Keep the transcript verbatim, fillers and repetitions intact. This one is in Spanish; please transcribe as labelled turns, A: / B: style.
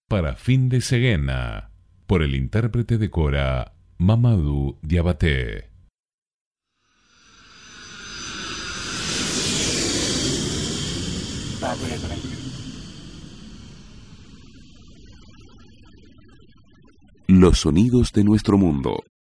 A: para fin de Seguena, por el intérprete de Cora, Mamadou Diabaté.
B: Los sonidos de nuestro mundo.